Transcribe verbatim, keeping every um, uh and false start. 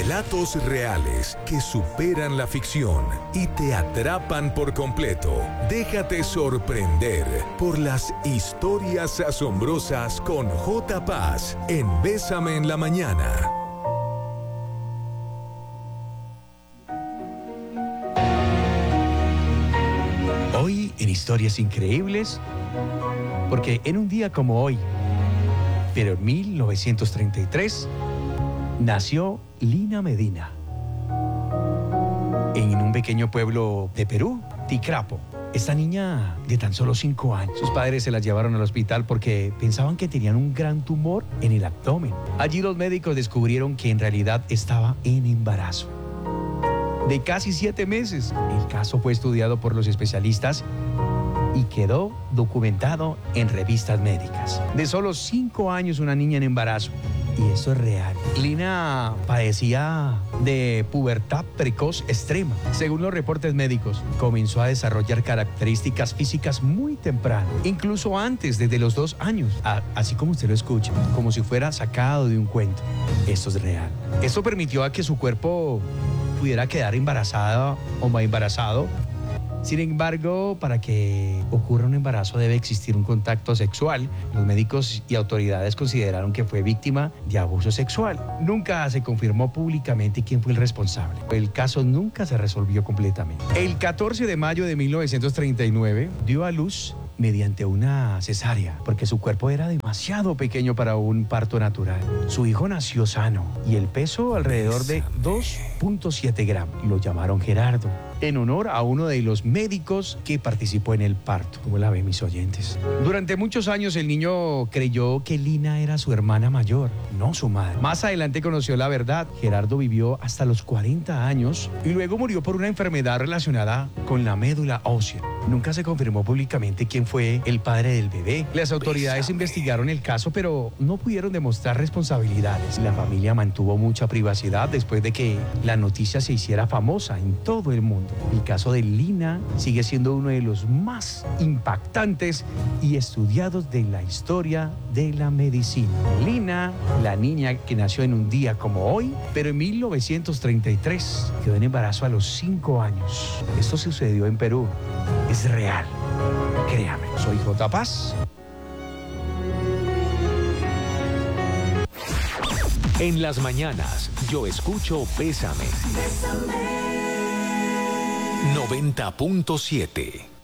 Relatos reales que superan la ficción y te atrapan por completo. Déjate sorprender por las historias asombrosas con J. Paz en Bésame en la Mañana. Hoy en Historias Increíbles, porque en un día como hoy, pero en mil novecientos treinta y tres, nació Lina Medina en un pequeño pueblo de Perú, Ticrapo. Esta niña de tan solo cinco años, sus padres se la llevaron al hospital porque pensaban que tenían un gran tumor en el abdomen. Allí los médicos descubrieron que en realidad estaba en embarazo de casi siete meses. El caso fue estudiado por los especialistas y quedó documentado en revistas médicas. De solo cinco años, una niña en embarazo. Y eso es real. Lina padecía de pubertad precoz extrema. Según los reportes médicos, comenzó a desarrollar características físicas muy temprano, incluso antes, desde los dos años, a, así como usted lo escucha, como si fuera sacado de un cuento. Esto es real. Esto permitió a que su cuerpo pudiera quedar embarazada o más embarazado. Sin embargo, para que ocurra un embarazo debe existir un contacto sexual. Los médicos y autoridades consideraron que fue víctima de abuso sexual. Nunca se confirmó públicamente quién fue el responsable. El caso nunca se resolvió completamente. El catorce de mayo de mil novecientos treinta y nueve dio a luz mediante una cesárea, porque su cuerpo era demasiado pequeño para un parto natural. Su hijo nació sano y el peso alrededor de dos punto siete gramos. Lo llamaron Gerardo, en honor a uno de los médicos que participó en el parto. ¿Cómo la ven, mis oyentes? Durante muchos años el niño creyó que Lina era su hermana mayor, no su madre. Más adelante conoció la verdad. Gerardo vivió hasta los cuarenta años y luego murió por una enfermedad relacionada con la médula ósea. Nunca se confirmó públicamente quién fue el padre del bebé. Las autoridades investigaron el caso, pero no pudieron demostrar responsabilidades. La familia mantuvo mucha privacidad después de que la noticia se hiciera famosa en todo el mundo. El caso de Lina sigue siendo uno de los más impactantes y estudiados de la historia de la medicina. Lina, la niña que nació en un día como hoy, pero en mil novecientos treinta y tres, quedó en embarazo a los cinco años. Esto sucedió en Perú. Es real. Créame, soy J. Paz. En las mañanas, yo escucho Bésame. noventa punto siete